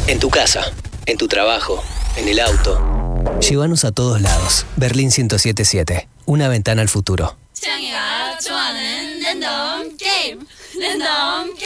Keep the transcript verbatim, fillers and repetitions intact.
En tu casa, en tu trabajo, en el auto. Llévanos a todos lados. Berlín ciento siete punto siete. Una ventana al futuro. 창이가 좋아하는 랜덤 게임. 랜덤 게임.